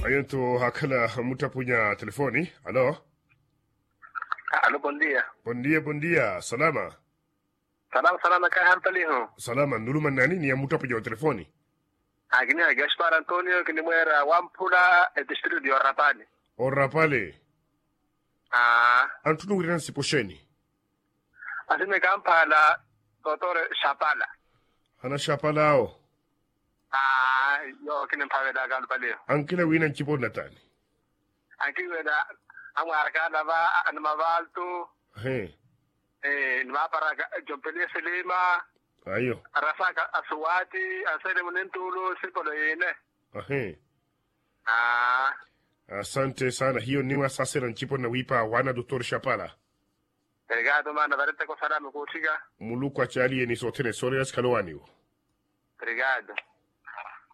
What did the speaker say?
Ayento hakala mutapunya telefoni. Alo? Alo, bom dia. Bom dia. Salama. Salama kay Hampaliho. Salama. Nuluman nani ni ya mutapunya telefoni? Agini a Gaspar Antonio kinimwera Wampula e distrito di Orrapale. Orrapale. Antunu wiran siposheni. Asime Kampala, Dotore Shapala. Hana Shapalao. Yo kinimpaweda Galpaliho. Ankila winan chipo natani. Anki weda amwarka lava anmavaltu. Nima para jompele selima. Ayo. Arasaka aswati asere munentulu sipolo yene. Asante sana. Hiyo niwa sasera nchipo na wipa wana Dr. Shapala. Obrigado, mano. Varete ko salame kuchiga. Muluku achali ni sotene sorias kalowaniwo. Obrigado.